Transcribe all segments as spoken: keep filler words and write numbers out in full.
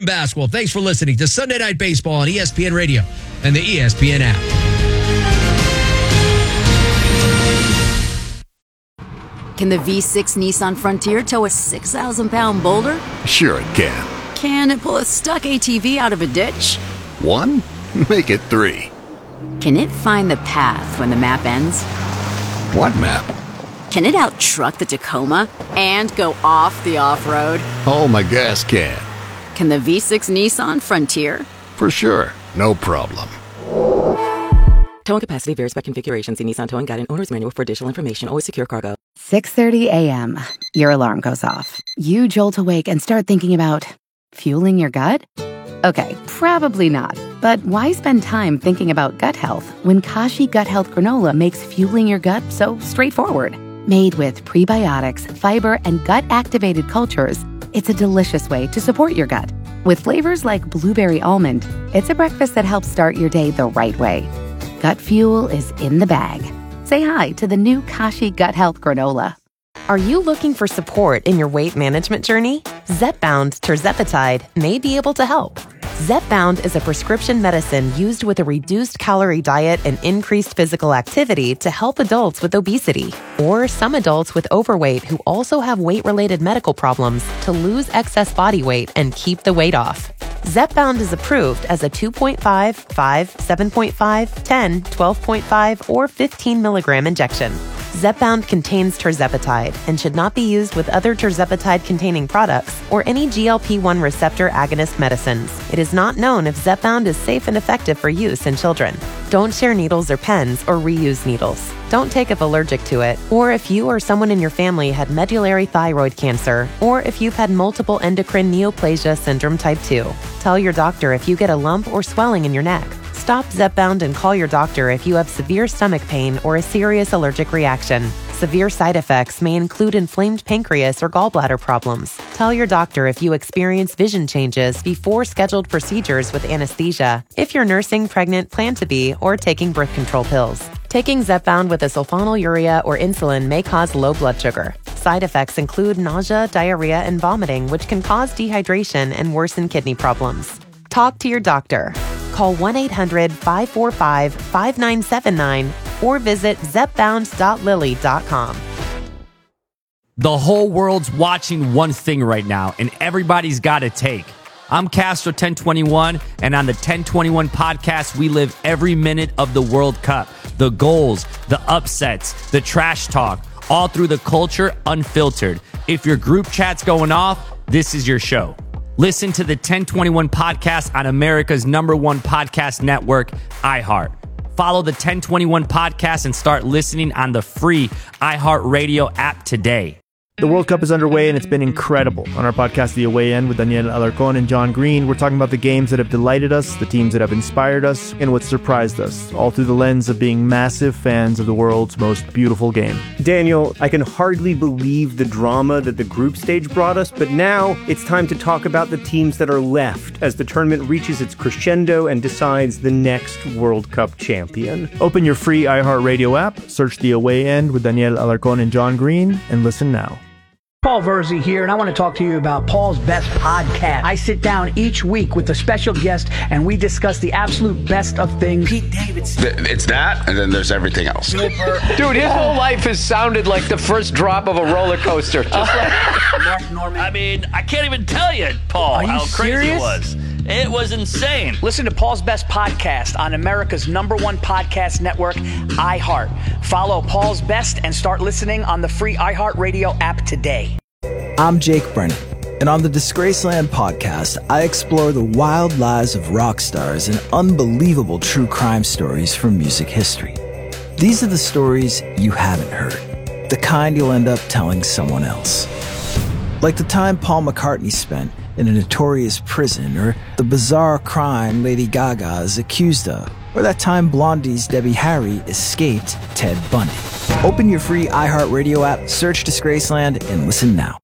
basketball. Thanks for listening to Sunday Night Baseball on E S P N Radio and the E S P N app. Can the V six Nissan Frontier tow a six thousand pound boulder? Sure it can. Can it pull a stuck A T V out of a ditch? One? Make it three. Can it find the path when the map ends? What map? Can it out-truck the Tacoma and go off the off-road? Oh, my gas can. Can the V six Nissan Frontier? For sure. No problem. Towing capacity varies by configuration. See Nissan Towing Guide and Owner's Manual for additional information. Always secure cargo. six thirty a.m. Your alarm goes off. You jolt awake and start thinking about fueling your gut? Okay, probably not. But why spend time thinking about gut health when Kashi Gut Health Granola makes fueling your gut so straightforward? Made with prebiotics, fiber, and gut-activated cultures, it's a delicious way to support your gut. With flavors like blueberry almond, it's a breakfast that helps start your day the right way. Gut fuel is in the bag. Say hi to the new Kashi Gut Health Granola. Are you looking for support in your weight management journey? Zepbound Tirzepatide may be able to help. Zepbound is a prescription medicine used with a reduced calorie diet and increased physical activity to help adults with obesity or some adults with overweight who also have weight-related medical problems to lose excess body weight and keep the weight off. Zepbound is approved as a two point five, five, seven point five, ten, twelve point five, or fifteen milligram injection. Zepbound contains tirzepatide and should not be used with other tirzepatide-containing products or any G L P one receptor agonist medicines. It is not known if Zepbound is safe and effective for use in children. Don't share needles or pens or reuse needles. Don't take if allergic to it, or if you or someone in your family had medullary thyroid cancer, or if you've had multiple endocrine neoplasia syndrome type two. Tell your doctor if you get a lump or swelling in your neck. Stop Zepbound and call your doctor if you have severe stomach pain or a serious allergic reaction. Severe side effects may include inflamed pancreas or gallbladder problems. Tell your doctor if you experience vision changes before scheduled procedures with anesthesia, if you're nursing, pregnant, plan to be, or taking birth control pills. Taking Zepbound with a sulfonylurea or insulin may cause low blood sugar. Side effects include nausea, diarrhea, and vomiting, which can cause dehydration and worsen kidney problems. Talk to your doctor. Call one eight hundred, five four five, five nine seven nine or visit zepbound dot lilly dot com. The whole world's watching one thing right now, and everybody's got a take. I'm Castro ten twenty-one, and on the ten twenty-one podcast, we live every minute of the World Cup. The goals, the upsets, the trash talk, all through the culture, unfiltered. If your group chat's going off, this is your show. Listen to the ten twenty-one podcast on America's number one podcast network, iHeart. Follow the ten twenty-one podcast and start listening on the free iHeartRadio app today. The World Cup is underway, and it's been incredible. On our podcast, The Away End, with Daniel Alarcón and John Green, we're talking about the games that have delighted us, the teams that have inspired us, and what surprised us, all through the lens of being massive fans of the world's most beautiful game. Daniel, I can hardly believe the drama that the group stage brought us, but now it's time to talk about the teams that are left as the tournament reaches its crescendo and decides the next World Cup champion. Open your free iHeartRadio app, search The Away End with Daniel Alarcón and John Green, and listen now. Paul Verzi here, and I want to talk to you about Paul's Best Podcast. I sit down each week with a special guest, and we discuss the absolute best of things. Pete Davidson. It's that, and then there's everything else. Dude, his whole life has sounded like the first drop of a roller coaster. Just like Mark Norman. I mean, I can't even tell you, Paul, how crazy it was. It was insane. Listen to Paul's Best Podcast on America's number one podcast network, iHeart. Follow Paul's Best and start listening on the free iHeartRadio app today. I'm Jake Brennan, and on the Disgraceland podcast, I explore the wild lives of rock stars and unbelievable true crime stories from music history. These are the stories you haven't heard, the kind you'll end up telling someone else. Like the time Paul McCartney spent in a notorious prison, or the bizarre crime Lady Gaga is accused of, or that time Blondie's Debbie Harry escaped Ted Bundy. Open your free iHeartRadio app, search Disgraceland, and listen now.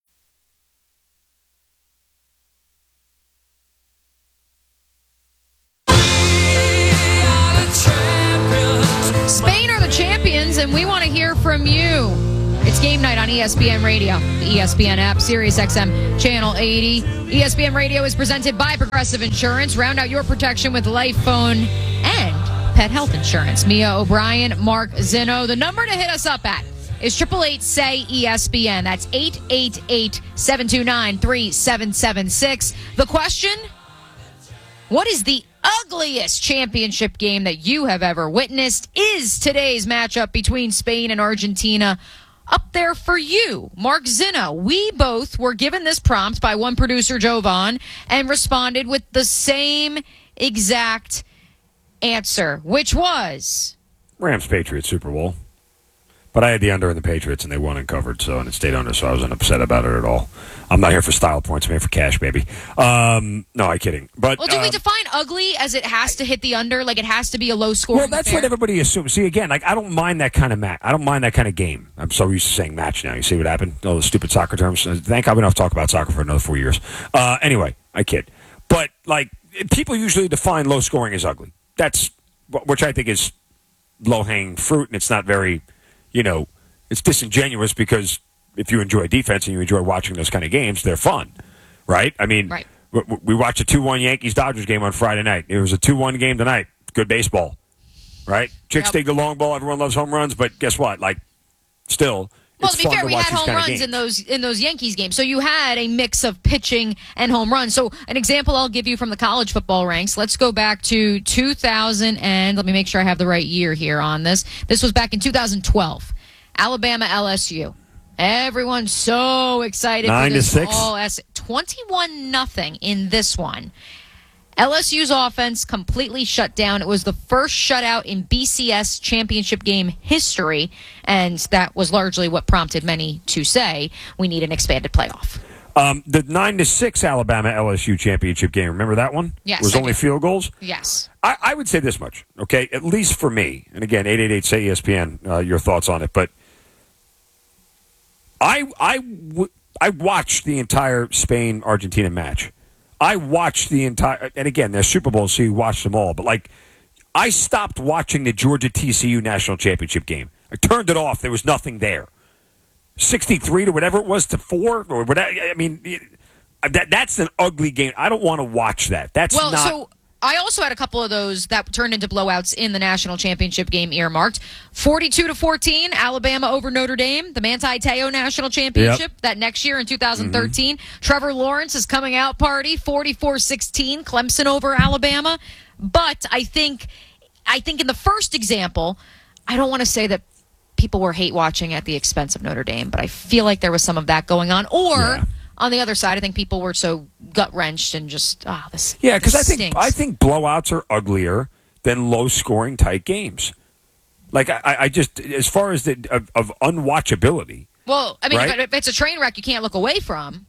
Spain are the champions, and we want to hear from you. It's game night on E S P N Radio, the E S P N app, Sirius X M Channel eighty. E S P N Radio is presented by Progressive Insurance. Round out your protection with Life Phone and Pet Health Insurance. Mia O'Brien, Mark Zinno. The number to hit us up at is eight eight eight, S A Y, E S P N. That's eight eight eight, seven two nine, three seven seven six. The question, what is the ugliest championship game that you have ever witnessed? Is today's matchup between Spain and Argentina up there for you? Mark Zinno, we both were given this prompt by one producer, Jovan, and responded with the same exact answer, which was Rams Patriots Super Bowl. But I had the under in the Patriots, and they won and covered, so and it stayed under, so I wasn't upset about it at all. I'm not here for style points. I'm here for cash, baby. Um, no, I'm kidding. But well, do um, we define ugly as it has to hit the under, like it has to be a low score? Well, that's affair? What everybody assumes. See, again, like I don't mind that kind of match. I don't mind that kind of game. I'm so used to saying match now. You see what happened? All the stupid soccer terms. Thank God we don't have to talk about soccer for another four years. Uh, anyway, I kid. But like people usually define low scoring as ugly. That's which I think is low hanging fruit, and it's not very, you know. It's disingenuous because if you enjoy defense and you enjoy watching those kind of games, they're fun, right? I mean, right. we, we watched a two one Yankees-Dodgers game on Friday night. It was a two one game tonight. Good baseball, right? Chicks Yep. take the long ball. Everyone loves home runs, but guess what? Like, still, well, it's to be fun fair, to we watch had these home kind of runs games. in those in those Yankees games, so you had a mix of pitching and home runs. So, an example I'll give you from the college football ranks. Let's go back to two thousand, and let me make sure I have the right year here on this. This was back in two thousand twelve. Alabama L S U. Everyone's so excited Nine for this. to six. All S- twenty-one nothing in this one. L S U's offense completely shut down. It was the first shutout in B C S championship game history, and that was largely what prompted many to say we need an expanded playoff. Um, the nine to six Alabama L S U championship game. Remember that one? Yes, it was I only do. field goals. Yes. I, I would say this much, okay? At least for me, and again, eight eight eight say E S P N. Uh, your thoughts on it, but I I w- I watched the entire Spain Argentina match. I watched the entire, and again, there's Super Bowls, so you watch them all. But like, I stopped watching the Georgia T C U national championship game. I turned it off. There was nothing there. sixty-three to whatever it was to four or whatever. I mean, that that's an ugly game. I don't want to watch that. That's well, not. So I also had a couple of those that turned into blowouts in the national championship game earmarked. forty-two to fourteen, Alabama over Notre Dame, the Manti Te'o national championship Yep. that next year in two thousand thirteen. Mm-hmm. Trevor Lawrence's coming out party, forty-four sixteen, Clemson over Alabama. But I think, I think in the first example, I don't want to say that people were hate watching at the expense of Notre Dame, but I feel like there was some of that going on. Or Yeah. on the other side, I think people were so gut wrenched and just ah, this. Yeah, because I this think stinks. I think blowouts are uglier than low scoring tight games. Like I, I just as far as the of, of unwatchability. Well, I mean, right? if it's a train wreck, you can't look away from.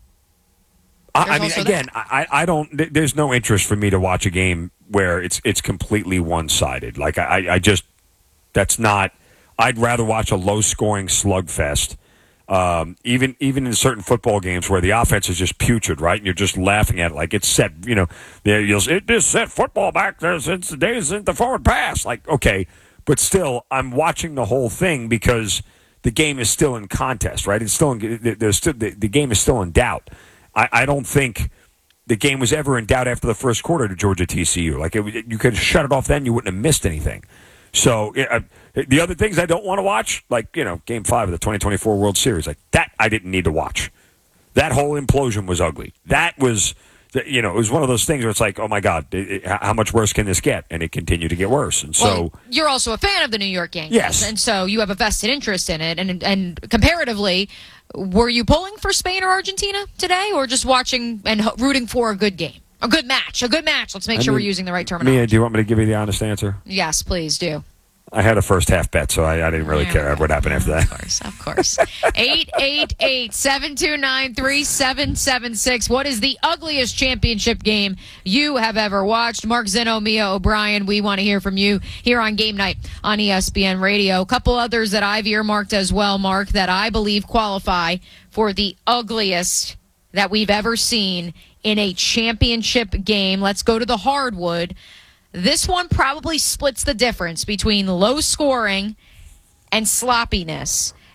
I, There's I mean, also again, that. I, I don't. th- There's no interest for me to watch a game where it's it's completely one sided. Like I, I just that's not. I'd rather watch a low scoring slugfest. Um, even even in certain football games where the offense is just putrid, right? And you're just laughing at it like it's set. You know, there you'll it just set football back there since the days in the forward pass. Like okay, but still, I'm watching the whole thing because the game is still in contest, right? It's still in, there's still the, the game is still in doubt. I, I don't think the game was ever in doubt after the first quarter to Georgia T C U. Like it, you could have shut it off then, you wouldn't have missed anything. So uh, the other things I don't want to watch, like, you know, Game five of the twenty twenty-four World Series, like that I didn't need to watch. That whole implosion was ugly. That was, you know, it was one of those things where it's like, oh, my God, it, it, how much worse can this get? And it continued to get worse. And so Well, you're also a fan of the New York Yankees. Yes. And so you have a vested interest in it. And, and comparatively, were you pulling for Spain or Argentina today or just watching and ho- rooting for a good game? A good match. A good match. Let's make I sure mean, we're using the right terminology. Mia, do you want me to give you the honest answer? Yes, please do. I had a first half bet, so I, I didn't really Yeah, care what happened after that. Of course, of course. eight eight eight, seven two nine, three seven seven six. What is the ugliest championship game you have ever watched? Mark Zinno, Mia O'Brien, we want to hear from you here on Game Night on E S P N Radio. A couple others that I've earmarked as well, Mark, that I believe qualify for the ugliest that we've ever seen in a championship game. Let's go to the hardwood. This one probably splits the difference between low scoring and sloppiness.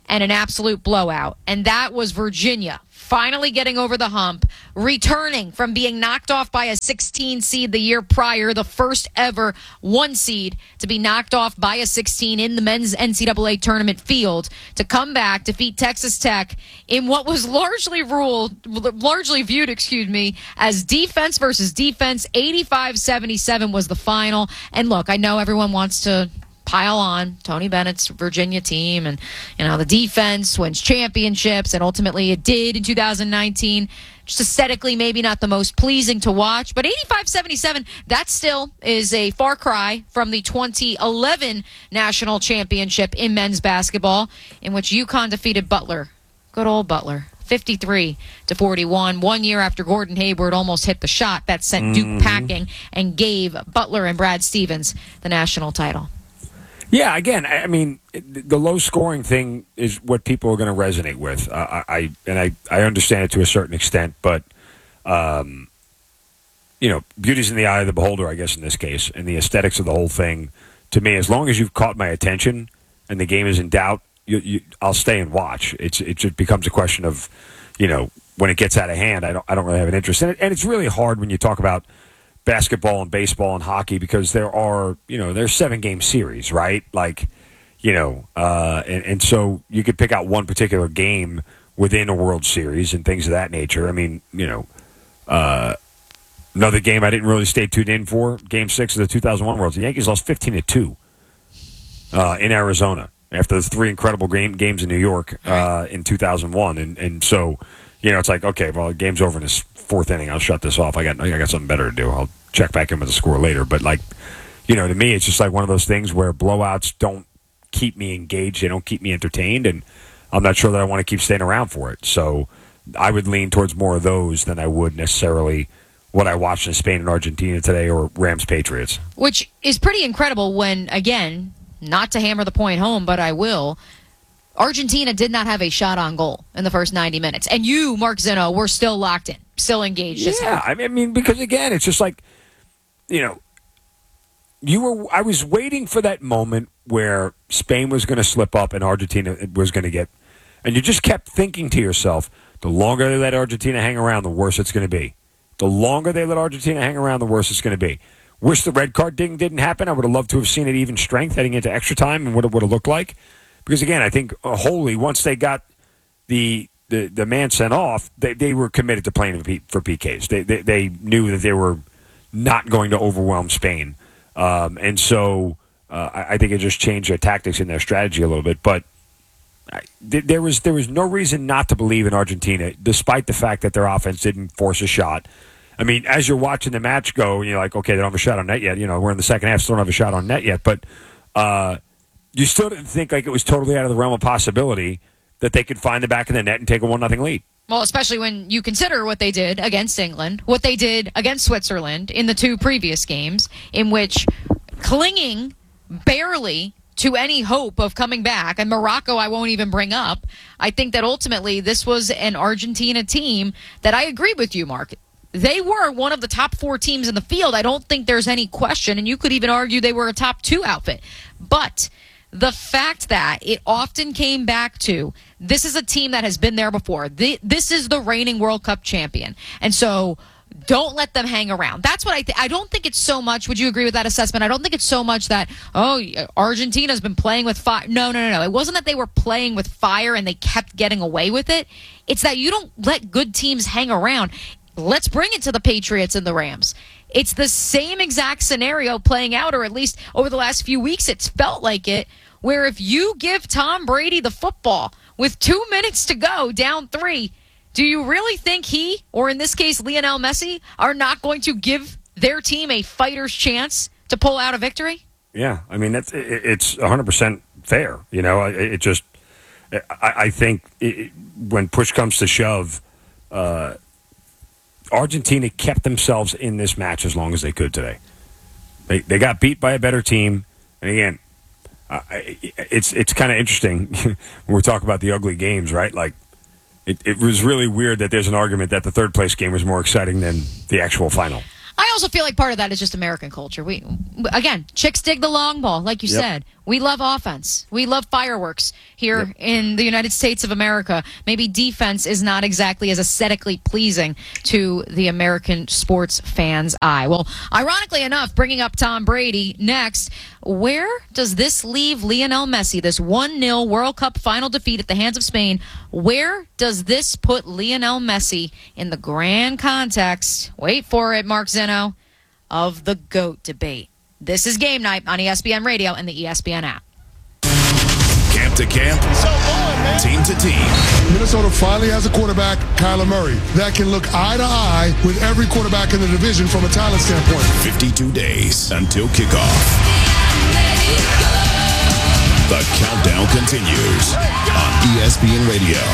and an absolute blowout, and that was Virginia finally getting over the hump, returning from being knocked off by a sixteen seed the year prior, the first ever one seed to be knocked off by a sixteen in the men's N C double A tournament field, to come back, defeat Texas Tech in what was largely ruled, largely viewed, excuse me, as defense versus defense. eighty-five seventy-seven was the final. And look, I know everyone wants to pile on Tony Bennett's Virginia team, and you know the defense wins championships, and ultimately it did in two thousand nineteen. Just aesthetically, maybe not the most pleasing to watch, but eighty-five seventy-seven, that still is a far cry from the twenty eleven national championship in men's basketball, in which UConn defeated Butler. Good old Butler. fifty-three to forty-one, one year after Gordon Hayward almost hit the shot that sent Duke Mhm. packing and gave Butler and Brad Stevens the national title. Yeah, again, I I mean, the low scoring thing is what people are going to resonate with. Uh, I, I and I, I understand it to a certain extent, but um, you know, beauty's in the eye of the beholder, I guess, in this case, and the aesthetics of the whole thing. To me, as long as you've caught my attention and the game is in doubt, you, you, I'll stay and watch. It's it just becomes a question of, you know, when it gets out of hand, I don't I don't really have an interest in it, and it's really hard when you talk about basketball and baseball and hockey, because there are, you know, there's seven game series, right? Like, you know, uh, and, and so you could pick out one particular game within a World Series and things of that nature. I mean, you know, uh, another game I didn't really stay tuned in for, Game Six of the two thousand one World Series. The Yankees lost fifteen to two uh, in Arizona after the three incredible game, games in New York uh, in two thousand one, and and so, you know, it's like, okay, well, the game's over in this fourth inning. I'll shut this off. I got I got something better to do. I'll check back in with the score later. But, like, you know, to me, it's just like one of those things where blowouts don't keep me engaged. They don't keep me entertained, and I'm not sure that I want to keep staying around for it. So I would lean towards more of those than I would necessarily what I watched in Spain and Argentina today, or Rams Patriots. Which is pretty incredible when, again, not to hammer the point home, but I will, Argentina did not have a shot on goal in the first ninety minutes. And you, Mark Zinno, were still locked in, still engaged. Yeah, I mean, because, again, it's just like, you know, you were. I was waiting for that moment where Spain was going to slip up and Argentina was going to get, and you just kept thinking to yourself, the longer they let Argentina hang around, the worse it's going to be. The longer they let Argentina hang around, the worse it's going to be. Wish the red card ding didn't happen. I would have loved to have seen it even strength heading into extra time and what it would have looked like. Because, again, I think uh, wholly, once they got the the, the man sent off, they, they were committed to playing for P Ks. They, they, they knew that they were not going to overwhelm Spain. Um, and so uh, I, I think it just changed their tactics and their strategy a little bit. But I, th- there was there was no reason not to believe in Argentina, despite the fact that their offense didn't force a shot. I mean, as you're watching the match go, you're like, okay, they don't have a shot on net yet. You know, we're in the second half, still don't have a shot on net yet. But uh, you still didn't think like it was totally out of the realm of possibility that they could find the back of the net and take a one nothing lead. Well, especially when you consider what they did against England, what they did against Switzerland in the two previous games, in which clinging barely to any hope of coming back, and Morocco I won't even bring up, I think that ultimately this was an Argentina team that I agree with you, Mark. They were one of the top four teams in the field. I don't think there's any question, and you could even argue they were a top two outfit. But the fact that it often came back to, this is a team that has been there before. This is the reigning World Cup champion. And so don't let them hang around. That's what I think. I don't think it's so much, would you agree with that assessment? I don't think it's so much that, oh, Argentina's been playing with fire. No, no, no, no. It wasn't that they were playing with fire and they kept getting away with it. It's that you don't let good teams hang around. Let's bring it to the Patriots and the Rams. It's the same exact scenario playing out, or at least over the last few weeks it's felt like it, where if you give Tom Brady the football with two minutes to go, down three, do you really think he, or in this case Lionel Messi, are not going to give their team a fighter's chance to pull out a victory? Yeah, I mean, that's, it, it's one hundred percent fair. You know, it, it just, I, I think it, when push comes to shove, uh, Argentina kept themselves in this match as long as they could today. They they got beat by a better team, and again, uh, it's it's kind of interesting when we're talking about the ugly games, right? Like, it, it was really weird that there's an argument that the third place game was more exciting than the actual final. I also feel like part of that is just American culture. We, again, chicks dig the long ball, like you yep. said. We love offense. We love fireworks here yep. in the United States of America. Maybe defense is not exactly as aesthetically pleasing to the American sports fan's eye. Well, ironically enough, bringing up Tom Brady next, where does this leave Lionel Messi, this one nil World Cup final defeat at the hands of Spain? Where does this put Lionel Messi in the grand context, wait for it, Mark Zinno, of the GOAT debate? This is Game Night on E S P N Radio and the E S P N app. Camp to camp, team to team. Minnesota finally has a quarterback, Kyler Murray, that can look eye to eye with every quarterback in the division from a talent standpoint. fifty-two days until kickoff. The countdown continues on E S P N Radio.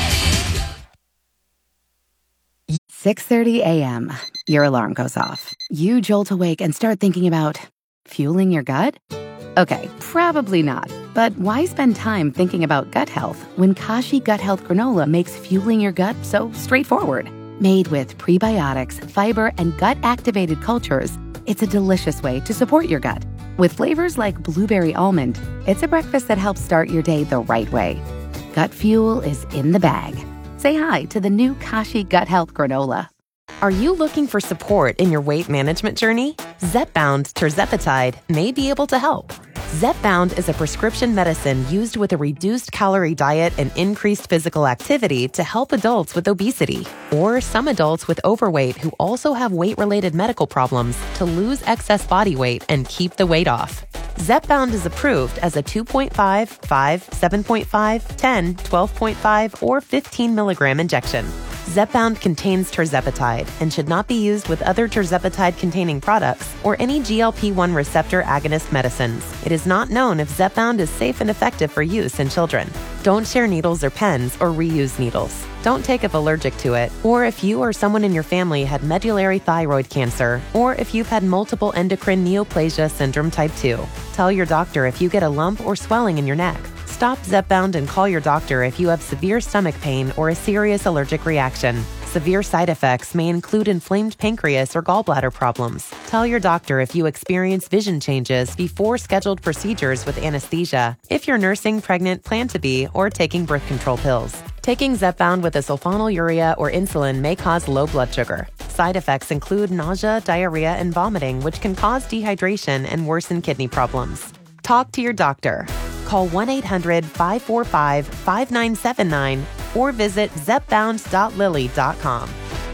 six thirty a.m. Your alarm goes off. You jolt awake and start thinking about fueling your gut? Okay, probably not. But why spend time thinking about gut health when Kashi Gut Health Granola makes fueling your gut so straightforward? Made with prebiotics, fiber, and gut-activated cultures, it's a delicious way to support your gut. With flavors like blueberry almond, it's a breakfast that helps start your day the right way. Gut fuel is in the bag. Say hi to the new Kashi Gut Health Granola. Are you looking for support in your weight management journey? Zepbound Tirzepatide may be able to help. Zepbound is a prescription medicine used with a reduced calorie diet and increased physical activity to help adults with obesity or some adults with overweight who also have weight-related medical problems to lose excess body weight and keep the weight off. Zepbound is approved as a two point five, five, seven point five, ten, twelve point five, or fifteen milligram injection. Zepbound contains tirzepatide and should not be used with other tirzepatide-containing products or any G L P one receptor agonist medicines. It is not known if Zepbound is safe and effective for use in children. Don't share needles or pens or reuse needles. Don't take if allergic to it, or if you or someone in your family had medullary thyroid cancer, or if you've had multiple endocrine neoplasia syndrome type two. Tell your doctor if you get a lump or swelling in your neck. Stop Zepbound and call your doctor if you have severe stomach pain or a serious allergic reaction. Severe side effects may include inflamed pancreas or gallbladder problems. Tell your doctor if you experience vision changes before scheduled procedures with anesthesia, if you're nursing, pregnant, plan to be, or taking birth control pills. Taking Zepbound with a sulfonylurea or insulin may cause low blood sugar. Side effects include nausea, diarrhea, and vomiting, which can cause dehydration and worsen kidney problems. Talk to your doctor. Call one eight hundred, five four five, five nine seven nine or visit zepbound dot lilly dot com.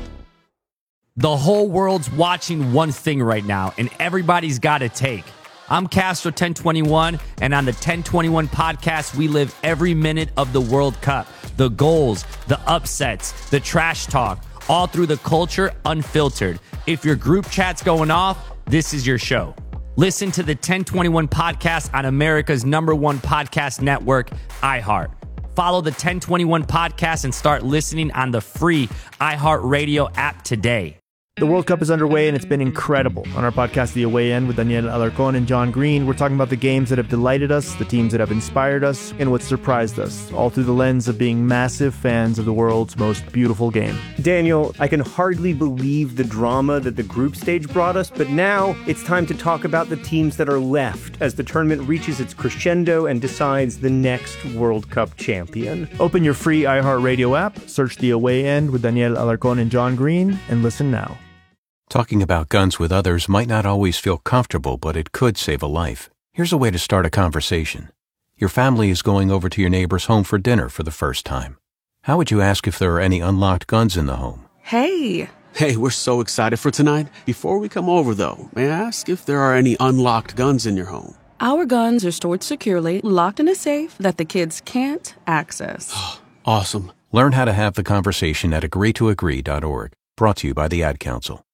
The whole world's watching one thing right now, and everybody's got a take. I'm Castro ten twenty-one, and on the ten twenty-one podcast, we live every minute of the World Cup. The goals, the upsets, the trash talk, all through the culture, unfiltered. If your group chat's going off, this is your show. Listen to the ten twenty-one podcast on America's number one podcast network, iHeart. Follow the ten twenty-one podcast and start listening on the free iHeartRadio app today. The World Cup is underway, and it's been incredible. On our podcast, The Away End, with Daniel Alarcon and John Green, we're talking about the games that have delighted us, the teams that have inspired us, and what surprised us, all through the lens of being massive fans of the world's most beautiful game. Daniel, I can hardly believe the drama that the group stage brought us, but now it's time to talk about the teams that are left as the tournament reaches its crescendo and decides the next World Cup champion. Open your free iHeartRadio app, search The Away End with Daniel Alarcon and John Green, and listen now. Talking about guns with others might not always feel comfortable, but it could save a life. Here's a way to start a conversation. Your family is going over to your neighbor's home for dinner for the first time. How would you ask if there are any unlocked guns in the home? Hey! Hey, we're so excited for tonight. Before we come over, though, may I ask if there are any unlocked guns in your home? Our guns are stored securely, locked in a safe that the kids can't access. Awesome. Learn how to have the conversation at agree to agree dot org. Brought to you by the Ad Council.